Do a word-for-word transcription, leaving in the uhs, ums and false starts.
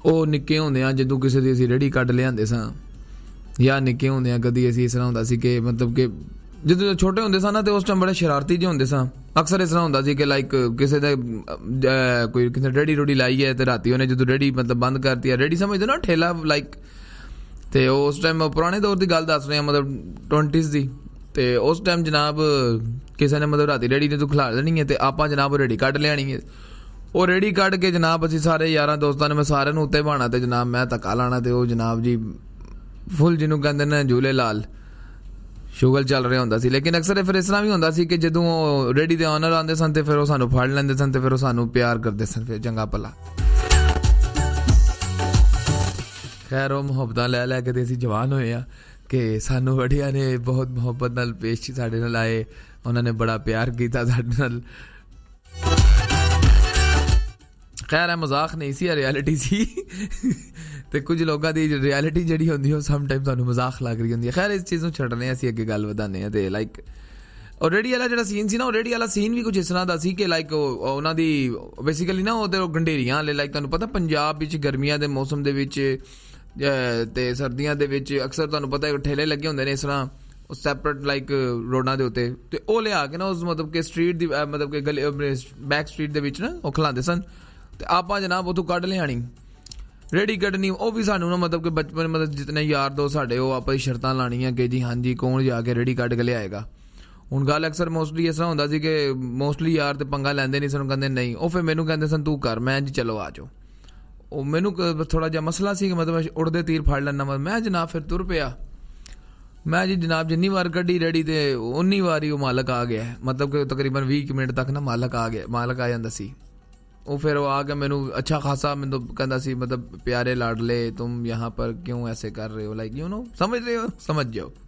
ਉਹ ਨਿੱਕੇ ਹੁੰਦਿਆਂ ਜਦੋਂ ਕਿਸੇ ਦੀ ਅਸੀਂ ਰੇਹੜੀ ਕੱਢ ਲਿਆਂਦੇ ਸਾਂ, ਜਾਂ ਨਿੱਕੇ ਹੁੰਦਿਆਂ ਕਦੀ ਅਸੀਂ ਇਸ ਤਰ੍ਹਾਂ ਹੁੰਦਾ ਸੀ ਕਿ ਮਤਲਬ ਕਿ ਜਦੋਂ ਛੋਟੇ ਹੁੰਦੇ ਸਾਂ ਨਾ ਤੇ ਉਸ ਟਾਈਮ ਬੜੇ ਸ਼ਰਾਰਤੀ ਜਿਹੇ ਹੁੰਦੇ ਸਾਂ। ਅਕਸਰ ਇਸ ਤਰ੍ਹਾਂ ਹੁੰਦਾ ਸੀ ਕਿ ਲਾਈਕ ਕਿਸੇ ਦੇ ਕੋਈ ਕਿਸੇ ਰੇਹੜੀ ਰੂੜੀ ਲਾਈ ਹੈ ਤੇ ਰਾਤੀ ਉਹਨੇ ਜਦੋਂ ਰੇਹੜੀ ਮਤਲਬ ਬੰਦ ਕਰਤੀ ਹੈ, ਰੇਹੜੀ ਸਮਝਦੇ ਨਾ ਠੇਲਾ ਲਾਈਕ, ਤੇ ਉਸ ਟਾਈਮ ਪੁਰਾਣੇ ਦੌਰ ਦੀ ਗੱਲ ਦੱਸ ਰਹੇ ਹਾਂ ਮਤਲਬ ਟਵੰਟੀਜ਼ ਦੀ। ਤੇ ਉਸ ਟਾਈਮ ਜਨਾਬ ਕਿਸੇ ਨੇ ਮਤਲਬ ਰਾਤੀ ਰੇਹੜੀ ਨੇ ਤੂੰ ਖਿਲਾ ਦੇਣੀ ਹੈ ਤੇ ਆਪਾਂ ਜਨਾਬ ਉਹ ਰੇਹੜੀ ਕੱਢ ਲਿਆਣੀ ਹੈ। ਉਹ ਰੇਹੜੀ ਕੱਢ ਕੇ ਜਨਾਬ ਅਸੀਂ ਸਾਰੇ ਯਾਰਾਂ ਦੋਸਤਾਂ ਨੇ ਮੈਂ ਸਾਰਿਆਂ ਨੂੰ ਉੱਤੇ ਬਹਾਣਾ ਤੇ ਜਨਾਬ ਮੈਂ ਧੱਕਾ ਲਾਣਾ ਤੇ ਉਹ ਜਨਾਬ ਜੀ ਫੁੱਲ ਜਿਹਨੂੰ ਕਹਿੰਦੇ ਨੇ ਝੂਲੇ ਲਾਲ ਸ਼ੁਗਲ ਚੱਲ ਰਿਹਾ ਹੁੰਦਾ ਸੀ। ਲੇਕਿਨ ਅਕਸਰ ਫਿਰ ਇਸ ਤਰ੍ਹਾਂ ਵੀ ਹੁੰਦਾ ਸੀ ਕਿ ਜਦੋਂ ਉਹ ਰੇਹੜੀ ਦੇ ਓਨਰ ਆਉਂਦੇ ਸਨ ਤੇ ਫਿਰ ਉਹ ਸਾਨੂੰ ਫੜ ਲੈਂਦੇ ਸਨ ਤੇ ਫਿਰ ਉਹ ਸਾਨੂੰ ਪਿਆਰ ਕਰਦੇ ਸਨ, ਫਿਰ ਚੰਗਾ ਭਲਾ। ਖੈਰ ਉਹ ਮੁਹੱਬਤਾਂ ਲੈ ਲੈ ਕੇ ਤੇ ਅਸੀਂ ਜਵਾਨ ਹੋਏ ਆ ਕਿ ਸਾਨੂੰ ਵੜੀਆਂ ਨੇ ਬਹੁਤ ਮੁਹੱਬਤ ਨਾਲ ਪੇਸ਼ ਸਾਡੇ ਨਾਲ ਆਏ, ਉਹਨਾਂ ਨੇ ਬੜਾ ਪਿਆਰ ਕੀਤਾ ਸਾਡੇ ਨਾਲ। ਖੈਰ ਇਹ ਮਜ਼ਾਕ ਨਹੀਂ ਸੀ, ਇਹ ਰਿਐਲਿਟੀ ਸੀ। ਤੇ ਕੁਝ ਲੋਕਾਂ ਦੀ ਰਿਐਲਿਟੀ ਜਿਹੜੀ ਹੁੰਦੀ ਉਹ ਸਮ ਟਾਈਮ ਤੁਹਾਨੂੰ ਮਜ਼ਾਕ ਲੱਗ ਰਹੀ ਹੁੰਦੀ ਹੈ। ਖੈਰ ਇਸ ਚੀਜ਼ ਨੂੰ ਛੱਡਣੇ ਅਸੀਂ ਅੱਗੇ ਗੱਲ ਵਧਾਉਂਦੇ ਹਾਂ। ਤੇ ਲਾਈਕ ਉਹ ਰੇਹੜੀ ਵਾਲਾ ਜਿਹੜਾ ਸੀਨ ਸੀ ਨਾ, ਉਹ ਰੇਹੜੀ ਵਾਲਾ ਸੀਨ ਵੀ ਕੁਝ ਇਸ ਤਰ੍ਹਾਂ ਦਾ ਸੀ ਕਿ ਲਾਈਕ ਉਹਨਾਂ ਦੀ ਬੇਸਿਕਲੀ ਨਾ ਉਹਦੇ ਉਹ ਗੰਡੇਰੀਆਂ ਵਾਲੇ, ਲਾਈਕ ਤੁਹਾਨੂੰ ਪਤਾ ਪੰਜਾਬ ਵਿੱਚ ਗਰਮੀਆਂ ਦੇ ਮੌਸਮ ਦੇ ਵਿੱਚ ਤੇ ਸਰਦੀਆਂ ਦੇ ਵਿੱਚ ਅਕਸਰ ਤੁਹਾਨੂੰ ਪਤਾ ਠੇਲੇ ਲੱਗੇ ਹੁੰਦੇ ਨੇ ਇਸ ਤਰ੍ਹਾਂ ਸੈਪਰੇਟ ਲਾਈਕ ਰੋਡਾਂ ਦੇ ਉੱਤੇ, ਤੇ ਉਹ ਲਿਆ ਕੇ ਨਾ ਉਸ ਮਤਲਬ ਕਿ ਸਟਰੀਟ ਦੀ ਮਤਲਬ ਕਿ ਗਲੀ ਬੈਕ ਸਟਰੀਟ ਦੇ ਵਿੱਚ ਨਾ ਉਹ ਖਿਲਾਉਂਦੇ ਸਨ। ਤੇ ਆਪਾਂ ਜਨਾਬ ਉੱਥੋਂ ਕੱਢ ਲਿਆਣੀ ਰੇਹੜੀ ਕੱਢਣੀ। ਉਹ ਵੀ ਸਾਨੂੰ ਨਾ ਮਤਲਬ ਕਿ ਬਚਪਨ ਮਤਲਬ ਜਿਤਨੇ ਯਾਰ ਦੋ ਸਾਡੇ ਉਹ ਆਪਾਂ ਹੀ ਸ਼ਰਤਾਂ ਲਾਉਣੀਆਂ ਕਿ ਜੀ ਹਾਂਜੀ ਕੌਣ ਜਾ ਕੇ ਰੇਹੜੀ ਕੱਢ ਕੇ ਲਿਆਏਗਾ। ਹੁਣ ਗੱਲ ਅਕਸਰ ਮੋਸਟਲੀ ਇਸ ਤਰ੍ਹਾਂ ਹੁੰਦਾ ਸੀ ਕਿ ਮੋਸਟਲੀ ਯਾਰ ਤੇ ਪੰਗਾ ਲੈਂਦੇ ਨਹੀਂ ਸਨ, ਕਹਿੰਦੇ ਨਹੀਂ। ਉਹ ਫਿਰ ਮੈਨੂੰ ਕਹਿੰਦੇ ਸਨ ਤੂੰ ਕਰ, ਮੈਂ ਜੀ ਚਲੋ ਆ ਜਾਓ। ਉਹ ਮੈਨੂੰ ਥੋੜਾ ਜਿਹਾ ਮਸਲਾ ਸੀ ਕਿ ਮਤਲਬ ਉੜਦੇ ਤੀਰ ਫੜ ਲੈਣਾ, ਮੈਂ ਜਨਾਬ ਫਿਰ ਤੁਰ ਪਿਆ। ਮੈਂ ਜੀ ਜਨਾਬ ਜਿੰਨੀ ਵਾਰ ਕੱਢੀ ਰੇਹੜੀ ਤੇ ਉਨੀ ਵਾਰ ਹੀ ਉਹ ਮਾਲਕ ਆ ਗਿਆ, ਮਤਲਬ ਕਿ ਤਕਰੀਬਨ ਵੀਹ ਮਿੰਟ ਤੱਕ ਨਾ ਮਾਲਕ ਆ ਗਿਆ ਮਾਲਕ ਆ ਜਾਂਦਾ ਸੀ। ਉਹ ਫਿਰ ਉਹ ਆ ਕੇ ਮੈਨੂੰ ਅੱਛਾ ਖਾਸਾ ਮੈਨੂੰ ਕਹਿੰਦਾ ਸੀ ਮਤਲਬ ਪਿਆਰੇ ਲਾਡਲੇ ਤੁਮ यहाँ पर क्यों ऐसे कर रहे हो, लाइक यू नो समझ रहे हो, समझ जाओ।